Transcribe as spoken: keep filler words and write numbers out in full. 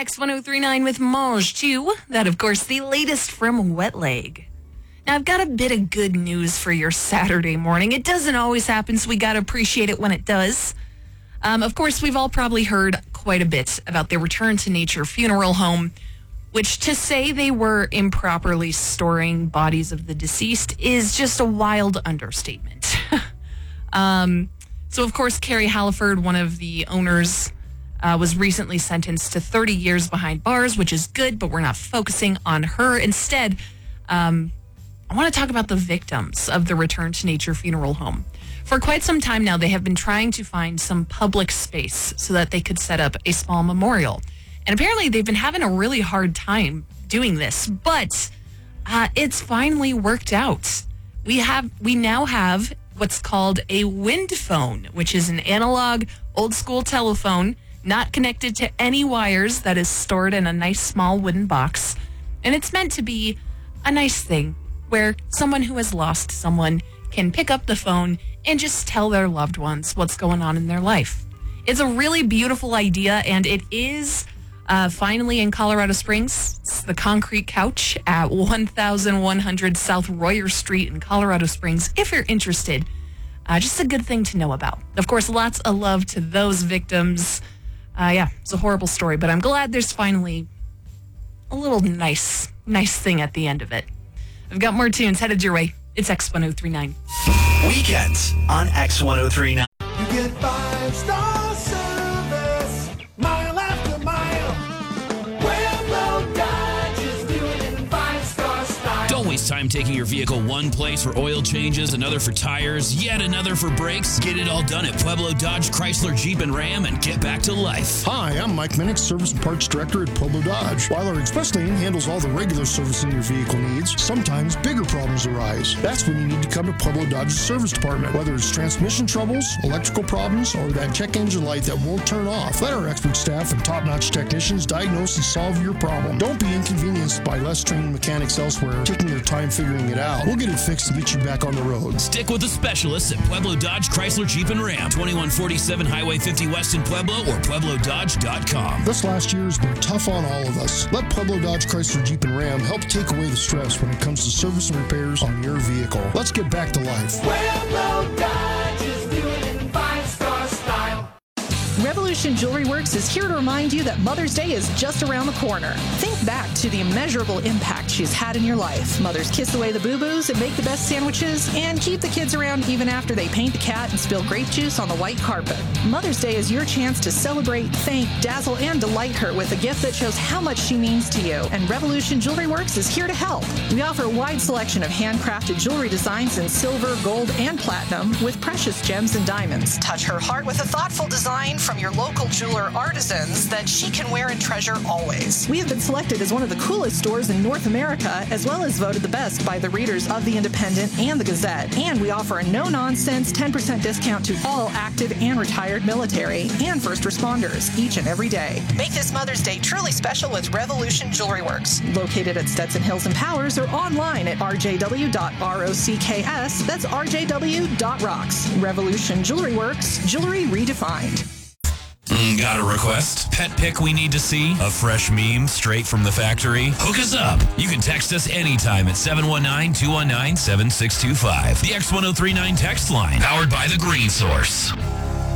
X one oh three nine with Mange two. That, of course, the latest from Wet Leg. Now, I've got a bit of good news for your Saturday morning. It doesn't always happen, so we got to appreciate it when it does. Um, of course, we've all probably heard quite a bit about their Return to Nature funeral home, which to say they were improperly storing bodies of the deceased is just a wild understatement. um, so, of course, Carrie Halliford, one of the owners, uh, was recently sentenced to thirty years behind bars, which is good, but we're not focusing on her. Instead, um, I want to talk about the victims of the Return to Nature funeral home. For quite some time now, they have been trying to find some public space so that they could set up a small memorial. And apparently they've been having a really hard time doing this, but uh, it's finally worked out. We have, we now have what's called a wind phone, which is an analog, old school telephone, not connected to any wires, that is stored in a nice small wooden box. And it's meant to be a nice thing where someone who has lost someone can pick up the phone and just tell their loved ones what's going on in their life. It's a really beautiful idea, and it is uh, finally in Colorado Springs. It's the Concrete Couch at one thousand one hundred South Royer Street in Colorado Springs, if you're interested. Uh, just a good thing to know about. Of course, lots of love to those victims. Uh, yeah, it's a horrible story, but I'm glad there's finally a little nice, nice thing at the end of it. I've got more tunes headed your way. It's X one oh three nine. Weekends on X one oh three nine. You get five-star service, mile after mile. Pueblo Dodge is doing it in five-star style. Don't waste time taking your vehicle one place for oil changes, another for tires, yet another for brakes. Get it all done at Pueblo Dodge, Chrysler, Jeep, and Ram and get back to life. Hi, I'm Mike Minnick, Service and Parts Director at Pueblo Dodge. While our express lane handles all the regular servicing your vehicle needs, sometimes bigger problems arise. That's when you need to come to Pueblo Dodge's service department. Whether it's transmission troubles, electrical problems, or that check engine light that won't turn off, let our expert staff and top-notch technicians diagnose and solve your problem. Don't be inconvenienced by less trained mechanics elsewhere taking your time figuring it out. We'll get it fixed and get you back on the road. Stick with the specialists at Pueblo Dodge, Chrysler, Jeep, and Ram. twenty-one forty-seven Highway fifty West in Pueblo or pueblo dodge dot com. This last year has been tough on all of us. Let Pueblo Dodge, Chrysler, Jeep, and Ram help take away the stress when it comes to service and repairs on your vehicle. Let's get back to life. Pueblo Dodge is doing it in five-star style. Revolution Jewelry Works is here to remind you that Mother's Day is just around the corner. Think back to the immeasurable impact she's had in your life. Mothers kiss away the boo-boos and make the best sandwiches and keep the kids around even after they paint the cat and spill grape juice on the white carpet. Mother's Day is your chance to celebrate, thank, dazzle, and delight her with a gift that shows how much she means to you. And Revolution Jewelry Works is here to help. We offer a wide selection of handcrafted jewelry designs in silver, gold, and platinum with precious gems and diamonds. Touch her heart with a thoughtful design from your local jeweler artisans that she can wear and treasure always. We have been selected as one of the coolest stores in North America, as well as voted the best by the readers of The Independent and The Gazette. And we offer a no-nonsense ten percent discount to all active and retired military and first responders each and every day. Make this Mother's Day truly special with Revolution Jewelry Works, located at Stetson Hills and Powers, or online at r j w dot rocks. That's r j w dot rocks. Revolution Jewelry Works, jewelry redefined. Mm, got a request? Pet pic we need to see? A fresh meme straight from the factory? Hook us up. You can text us anytime at seven one nine, two one nine, seven six two five. The X one oh three nine text line, powered by The Green Source.